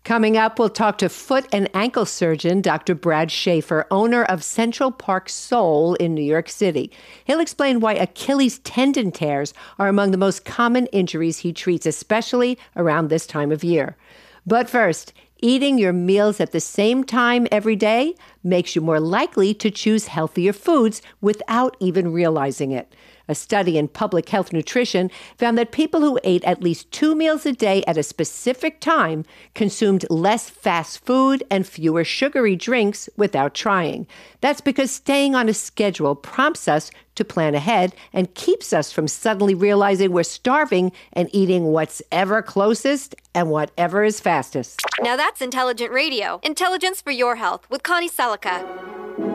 Coming up, we'll talk to foot and ankle surgeon Dr. Brad Schaefer, owner of Central Park Sole in New York City. He'll explain why Achilles tendon tears are among the most common injuries he treats, especially around this time of year. But first, eating your meals at the same time every day makes you more likely to choose healthier foods without even realizing it. A study in Public Health Nutrition found that people who ate at least 2 meals a day at a specific time consumed less fast food and fewer sugary drinks without trying. That's because staying on a schedule prompts us to plan ahead and keeps us from suddenly realizing we're starving and eating what's ever closest and whatever is fastest. Now that's intelligent radio. Intelligence for your health with Connie Selica.